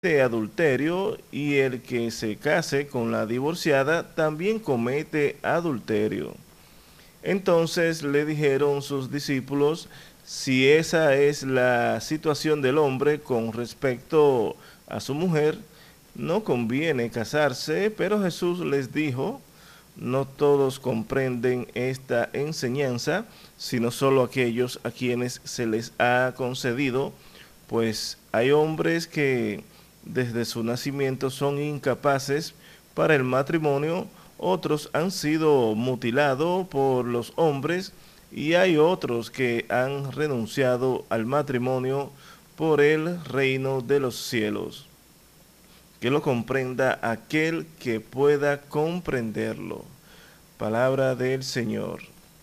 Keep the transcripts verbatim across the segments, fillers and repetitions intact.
de adulterio, y el que se case con la divorciada también comete adulterio. Entonces le dijeron sus discípulos, si esa es la situación del hombre con respecto a su mujer, no conviene casarse. Pero Jesús les dijo, no todos comprenden esta enseñanza, sino solo aquellos a quienes se les ha concedido, pues hay hombres que desde su nacimiento son incapaces para el matrimonio, otros han sido mutilados por los hombres, y hay otros que han renunciado al matrimonio por el reino de los cielos. Que lo comprenda aquel que pueda comprenderlo. Palabra del Señor.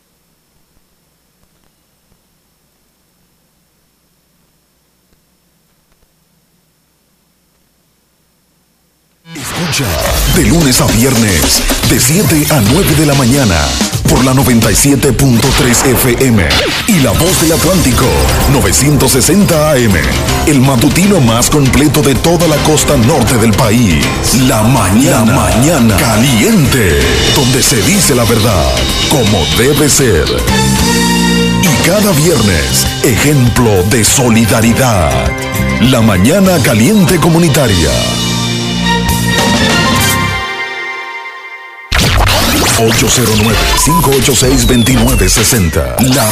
Escucha de lunes a viernes, de siete a nueve de la mañana, por la noventa y siete punto tres F M y La Voz del Atlántico, novecientos sesenta A M, el matutino más completo de toda la costa norte del país. La mañana, la mañana caliente, donde se dice la verdad, como debe ser. Y cada viernes, ejemplo de solidaridad. La mañana caliente comunitaria. ocho cero nueve, cinco ocho seis, dos nueve seis cero. La